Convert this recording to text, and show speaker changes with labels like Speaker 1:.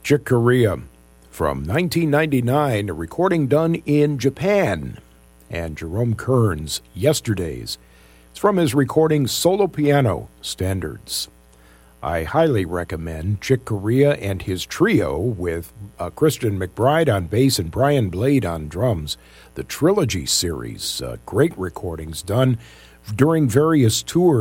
Speaker 1: Chick Corea from 1999, a recording done in Japan. And Jerome Kern's Yesterdays. It's from his recording Solo Piano Standards. I highly recommend Chick Corea and his trio with Christian McBride on bass and Brian Blade on drums. The Trilogy series, great recordings done during various tours.